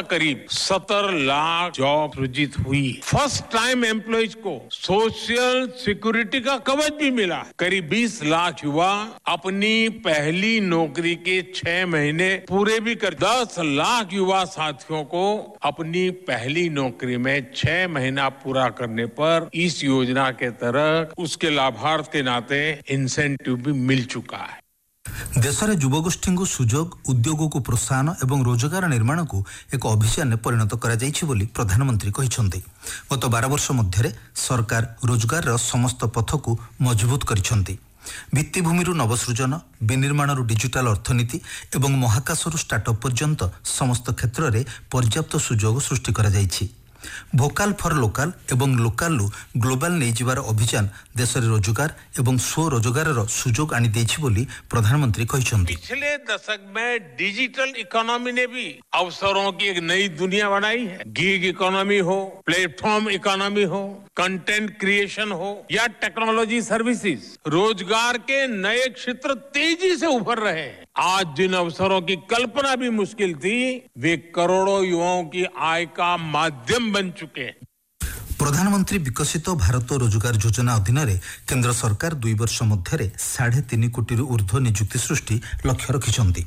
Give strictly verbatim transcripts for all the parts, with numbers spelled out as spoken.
करीब सत्तर लाख जॉब सृजित हुई। फर्स्ट टाइम एम्प्लॉइज को सोशल सिक्योरिटी का कवच भी मिला। करीब बीस लाख युवा अपनी पहली नौकरी के छह महीने पूरे भी कर दस लाख युवा साथियों को अपनी पहली नौकरी में छह महीना पूरा करने पर इस योजना के तहत उसके लाभार्थ के नाते इंसेंटिव भी मिल चुका है। देश में युवगोष्ठी को सुजोग उद्योग को प्रोत्साहन एवं रोजगार निर्माण को एक अभियान में परिणत करा जाइछि बोली प्रधानमंत्री कहिसंती। गत बारह वर्ष मध्य सरकार रोजगार समस्त पथ को मजबूत करिसंती। भित्तिभूमि नवसृजन विनिर्माण डिजिटाल अर्थनीति एवं महाकाशरू स्टार्टअप पर्यंत समस्त क्षेत्र में पर्याप्त सुजोग सृष्टि करा जाइछि। भोकाल फॉर लोकाल एवं लोकाल ग्लोबल नहीं जिबार अभियान देश में रोजगार एवं स्वरोजगार सुजोग आनी देछि बोली प्रधानमंत्री कहिसंती। पिछले दशक में डिजिटल इकोनॉमी ने भी अवसरों की एक नई दुनिया बनाई है। गिग इकोनॉमी हो, प्लेटफॉर्म इकोनॉमी हो, कंटेंट क्रिएशन हो या टेक्नोलॉजी सर्विसेज, रोजगार के नए क्षेत्र तेजी से उभर रहे हैं। आज जिन अवसरों की कल्पना भी मुश्किल थी वे करोड़ों युवाओं की आय का माध्यम बन चुके हैं। प्रधानमंत्री विकसित भारत रोजगार योजना अधीन रे केंद्र सरकार दुई वर्ष मध्य साढ़े तीन कोटी ऊर्ध्व नियुक्ति सृष्टि लक्ष्य रखिछंती।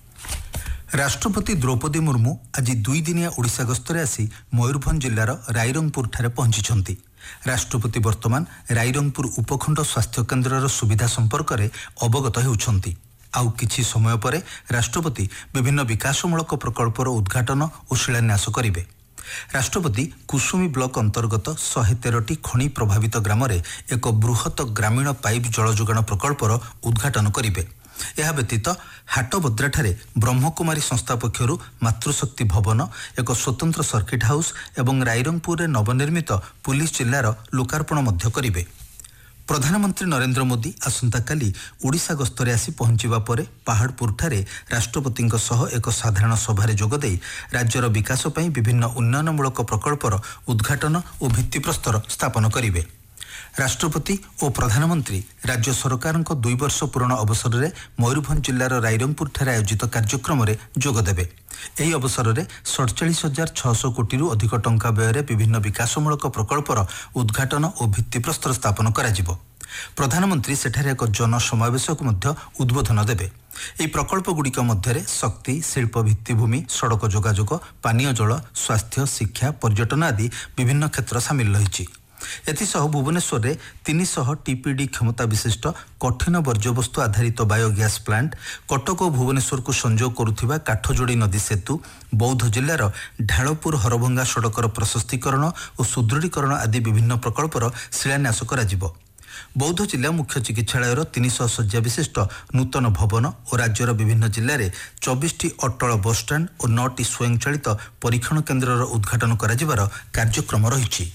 राष्ट्रपति द्रौपदी मुर्मू आज दुई दिनिया ओडिशा गस्तरे आसी मयूरभंज जिल्लार रायरंगपुर ठारे पहुंचिछंती। राष्ट्रपति वर्तमान रायरंगपुर उपखंड स्वास्थ्य केन्द्रर सुविधा संपर्क में अवगत हेउछंती। आउ किछि समय परे राष्ट्रपति विभिन्न विकासमूलक प्रकल्पर उद्घाटन और शिलान्यास करिवे। राष्ट्रपति कुसुमी ब्लॉक अंतर्गत शहे तेरह खनि प्रभावित ग्राम में एक बृहत ग्रामीण पाइप जल जोगाण प्रकल्पर उद्घाटन करिवे। यह व्यतीत हाटबद्राठारे ब्रह्मकुमारी संस्था पक्षरु मातृशक्ति भवन, एक स्वतंत्र सर्किट हाउस एवं रायरंगपुर नवनिर्मित पुलिस जिल्लार लोकार्पण मध्य करिवे। प्रधानमंत्री नरेंद्र मोदी आसंताकाली ओडिशा गस्तरे आसी पहुंचवा परे पहाड़पुर ठारे राष्ट्रपति सह एक साधारण सभारे जोगदेई राज्यर विकास पई विभिन्न उन्नयनमूलक प्रकल्पर उद्घाटन और भित्तिप्रस्तर स्थापन करिवे। राष्ट्रपति और प्रधानमंत्री राज्य सरकार दुई वर्ष पूर्ण अवसर में मयूरभंज जिलार रायरंगपुर ठारे आयोजित कार्यक्रम में जोगदेवे। यही अवसर में सड़चाश हजार छःश कोटी अधिक टंका व्यय विभिन्न विकासमूलक प्रकल्पर उद्घाटन और भित्तिप्रस्तर स्थापन कराजिबो। प्रधानमंत्री सेठारे एक जनसमावेश को उद्बोधन देवे। यह प्रकल्पगुड़िक मध्य शक्ति, शिल्प भित्तिभूमि, सड़क जोगाजोग, पानीय जल, स्वास्थ्य, शिक्षा, पर्यटन आदि विभिन्न क्षेत्र सामिल रही। एथिसह भुवनेश्वर में तीन सौ टीपीडी क्षमता विशिष्ट कठिन वर्ज्यवस्तु आधारित बायोगैस प्लांट, कटक और भुवनेश्वर को संजोग करुथिबा काठजोड़ी नदी सेतु, बौद्ध जिलार ढालपुर हरभंगा सड़कर प्रशस्तीकरण और सुदृढ़ीकरण आदि विभिन्न प्रकल्पर शिलान्यास कराजिबो। बौद्ध जिला मुख्य चिकित्सालयर तीन सौ शज्या विशिष्ट नूतन भवन और राज्यर विभिन्न जिले में चौबीस अटल बस स्टाण्ड और नौ स्वयंचालित परीक्षण केन्द्रर उद्घाटन कराजिबार कार्यक्रम रही।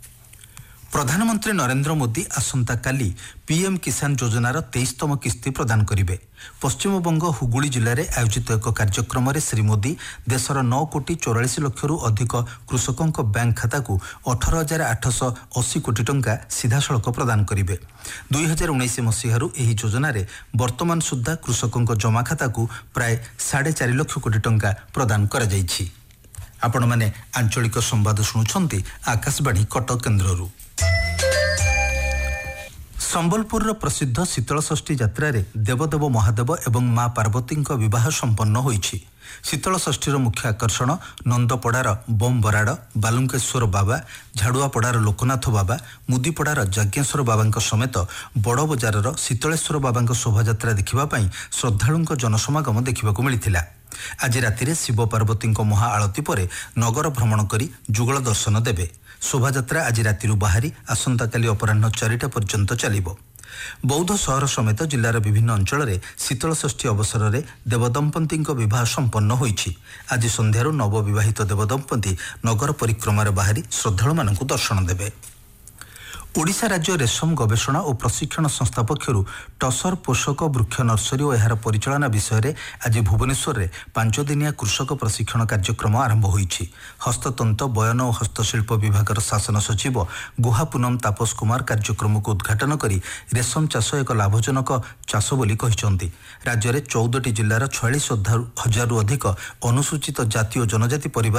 प्रधानमंत्री नरेंद्र मोदी आसंता काली पीएम किसान योजनार तेईसतम किस्ती प्रदान करिवे। पश्चिमबंग हुगुली जिले में आयोजित एक कार्यक्रम में श्री मोदी देशर नौ कोटी चौरालीस लक्ष अधिक कृषकों बैंक खाता को अठारह हजार आठश अशी कोटी टंका सीधासलख प्रदान करिवे। दुई हजार उन्नीस मसीहारू एही योजना वर्तमान सुद्धा कृषकों जमा खाता को प्राय साढ़े चार लक्ष कोटी टंका प्रदान करा जाइछि। आपण माने आंचलिक संवाद शुणुछंती आकाशवाणी कटक केन्द्ररू। संबलपुर प्रसिद्ध शीतलषष्ठी यात्रा देवदेव महादेव एवं मां पार्वती विवाह संपन्न होइछि। शीतलषष्ठीर मुख्य आकर्षण नंदपड़ार बम बराड़, बालुंकेश्वर बाबा, झाड़ुआपड़ार लोकनाथ बाबा, मुदीपड़ार जाज्ञेश्वर बाबा समेत बड़ बजार शीतलेश्वर बाबा शोभायात्रा देखा श्रद्धालुं जनसमागम देखा मिलता। आज राति शिव पार्वती महाआलती पर नगर भ्रमण कर जुगल दर्शन देवे। शोभायात्रा आज राति बाहरी आसंता काली अपराह्न चारिटा पर्यंत चलिबो। बौद्ध सहर समेत जिलार विभिन्न अंचल में शीतलषष्ठी अवसर में देवदंपति विवाह संपन्न होइछि। आज संध्यारू नवविवाहित देवदंपति नगर परिक्रमार बाहरी श्रद्धालु मानकु दर्शन देवे। ओडिशा राज्य रेशम गवेषणा और प्रशिक्षण संस्था पक्षरु टसर पोषक वृक्ष नर्सरी और यार परिचालना विषय में आज भुवनेश्वर में पांच दिनिया कृषक प्रशिक्षण कार्यक्रम आरंभ होइछि। हस्ततंत बयन और हस्तशिल्प विभाग शासन सचिव गुहा पूनम तापस कुमार कार्यक्रम को उद्घाटन करी रेशम चाष एक लाभजनक चाष बोली कहिसंती। राज्य में चौदह जिलार छयालीस हजार अधिक अनुसूचित जाति और जनजाति परिवार